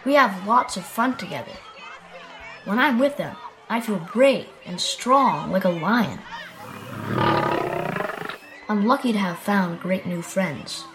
We have lots of fun together. When I'm with them, I feel brave and strong like a lion. I'm lucky to have found great new friends.